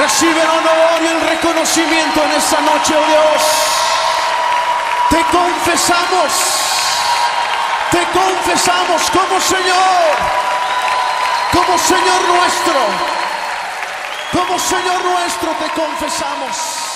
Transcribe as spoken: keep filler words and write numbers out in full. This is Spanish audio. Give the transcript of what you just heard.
Recibe el honor y el reconocimiento en esta noche, oh Dios. Te confesamos, te confesamos como Señor, como Señor nuestro, como Señor nuestro te confesamos.